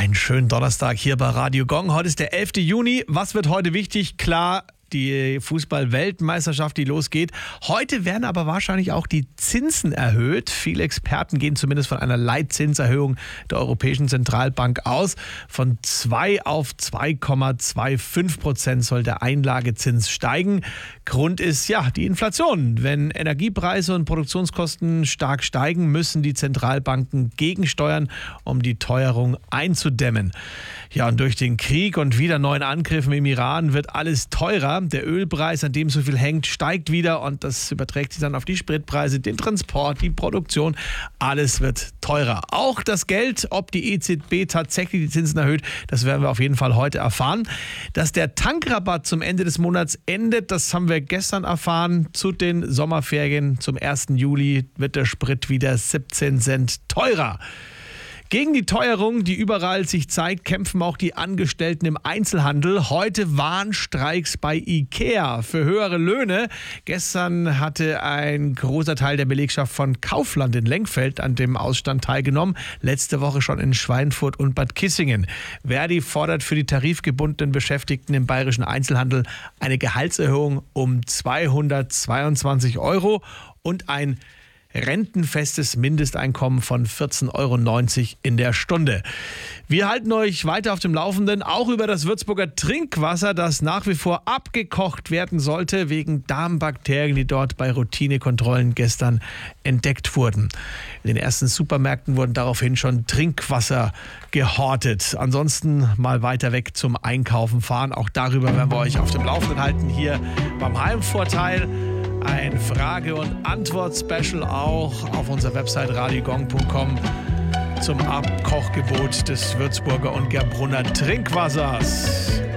Einen schönen Donnerstag hier bei Radio Gong. Heute ist der 11. Juni. Was wird heute wichtig? Klar, die Fußball-Weltmeisterschaft, die losgeht. Heute werden aber wahrscheinlich auch die Zinsen erhöht. Viele Experten gehen zumindest von einer Leitzinserhöhung der Europäischen Zentralbank aus. Von 2 auf 2,25% soll der Einlagezins steigen. Grund ist ja die Inflation. Wenn Energiepreise und Produktionskosten stark steigen, müssen die Zentralbanken gegensteuern, um die Teuerung einzudämmen. Ja, und durch den Krieg und wieder neuen Angriffen im Iran wird alles teurer. Der Ölpreis, an dem so viel hängt, steigt wieder und das überträgt sich dann auf die Spritpreise, den Transport, die Produktion. Alles wird teurer. Auch das Geld, ob die EZB tatsächlich die Zinsen erhöht, das werden wir auf jeden Fall heute erfahren. Dass der Tankrabatt zum Ende des Monats endet, das haben wir gestern erfahren. Zu den Sommerferien zum 1. Juli wird der Sprit wieder 17 Cent teurer. Gegen die Teuerung, die überall sich zeigt, kämpfen auch die Angestellten im Einzelhandel. Heute Warnstreiks bei IKEA für höhere Löhne. Gestern hatte ein großer Teil der Belegschaft von Kaufland in Lengfeld an dem Ausstand teilgenommen. Letzte Woche schon in Schweinfurt und Bad Kissingen. Verdi fordert für die tarifgebundenen Beschäftigten im bayerischen Einzelhandel eine Gehaltserhöhung um 222 € und ein rentenfestes Mindesteinkommen von 14,90 € in der Stunde. Wir halten euch weiter auf dem Laufenden, auch über das Würzburger Trinkwasser, das nach wie vor abgekocht werden sollte, wegen Darmbakterien, die dort bei Routinekontrollen gestern entdeckt wurden. In den ersten Supermärkten wurden daraufhin schon Trinkwasser gehortet. Ansonsten mal weiter weg zum Einkaufen fahren. Auch darüber werden wir euch auf dem Laufenden halten, hier beim Heimvorteil. Ein Frage- und Antwort-Special auch auf unserer Website radiogong.com zum Abkochgebot des Würzburger und Gerbrunner Trinkwassers.